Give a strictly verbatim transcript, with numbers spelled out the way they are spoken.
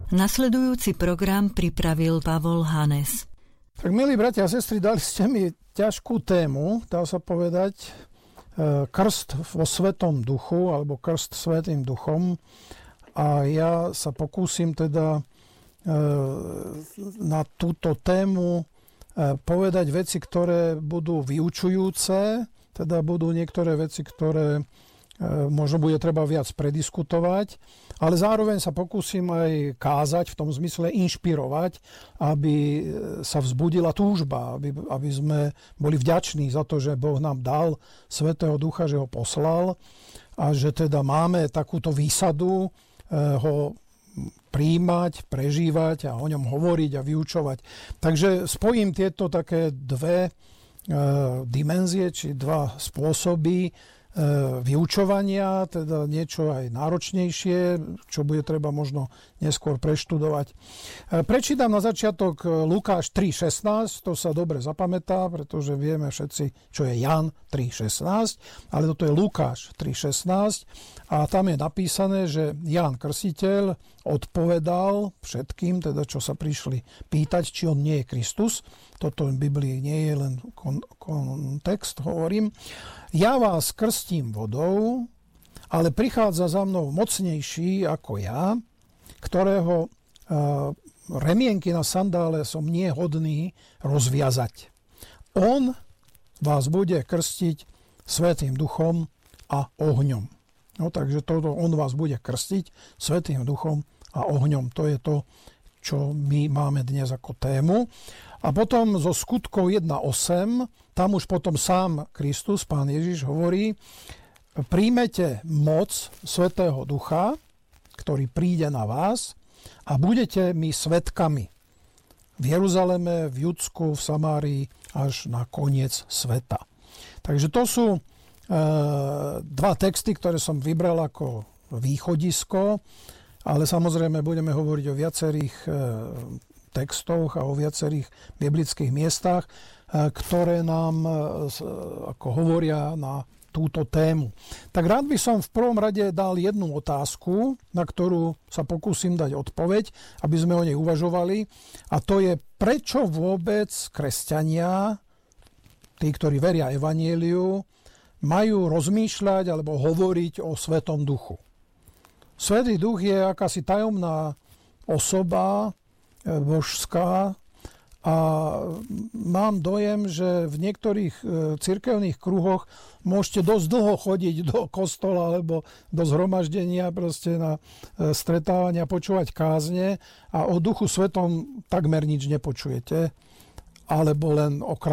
Nasledujúci program pripravil Pavol Hanes. Tak milí bratia a sestry, dali ste mi ťažkú tému, dá sa povedať, krst vo Svetom duchu, alebo krst Svätým duchom. A ja sa pokúsim teda na túto tému povedať veci, ktoré budú vyučujúce, teda budú niektoré veci, ktoré možno bude treba viac prediskutovať, ale zároveň sa pokúsim aj kázať, v tom zmysle inšpirovať, aby sa vzbudila túžba, aby, aby sme boli vďační za to, že Boh nám dal Svätého Ducha, že ho poslal a že teda máme takúto výsadu ho prijímať, prežívať a o ňom hovoriť a vyučovať. Takže spojím tieto také dve dimenzie, či dva spôsoby vyučovania, teda niečo aj náročnejšie, čo bude treba možno neskôr preštudovať. Prečítam na začiatok Lukáš tri šestnásť, to sa dobre zapamätá, pretože vieme všetci, čo je Ján tri šestnásť, ale toto je Lukáš tri šestnásť a tam je napísané, že Ján Krstiteľ odpovedal všetkým, teda čo sa prišli pýtať, či on nie je Kristus. Toto v Biblii nie je len kon, kontext, hovorím. Ja vás krstím vodou, ale prichádza za mnou mocnejší ako ja, ktorého uh, remienky na sandále som nie hodný rozviazať. On vás bude krstiť Svätým duchom a ohňom. No, takže toto, on vás bude krstiť Svätým duchom a ohňom. To je to, čo my máme dnes ako tému. A potom zo skutkov jedna osem, tam už potom sám Kristus, Pán Ježiš, hovorí: príjmete moc Svätého Ducha, ktorý príde na vás a budete mi svedkami v Jeruzaleme, v Judsku, v Samárii až na koniec sveta. Takže to sú e, dva texty, ktoré som vybral ako východisko, ale samozrejme budeme hovoriť o viacerých e, textoch a o viacerých biblických miestach, ktoré nám ako hovoria na túto tému. Tak rád by som v prvom rade dal jednu otázku, na ktorú sa pokúsim dať odpoveď, aby sme o nej uvažovali. A to je, prečo vôbec kresťania, tí, ktorí veria evanjeliu, majú rozmýšľať alebo hovoriť o Svätom Duchu. Svätý Duch je akási tajomná osoba, božská, a mám dojem, že v niektorých cirkevných kruhoch môžete dosť dlho chodiť do kostola alebo do zhromaždenia, proste na stretávania, počúvať kázne a o Duchu Svetom takmer nič nepočujete, alebo len okraj